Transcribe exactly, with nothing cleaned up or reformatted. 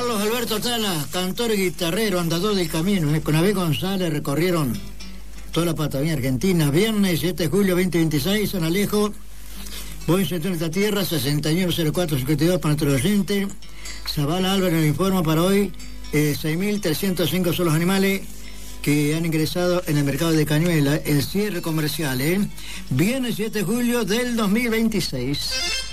Carlos Alberto Tala, cantor y guitarrero, andador del camino, eh, con Abel González recorrieron toda la Patagonia Argentina. Viernes siete de julio veinte veintiséis, San Alejo, Boeing setenta esta tierra, sesenta y uno cero cuatro cincuenta y dos para nuestro docente. Zavala Álvarez nos informa para hoy, eh, seis mil trescientos cinco son los animales que han ingresado en el mercado de Cañuela, el cierre comercial, ¿eh? Viernes siete de julio del dos mil veintiséis.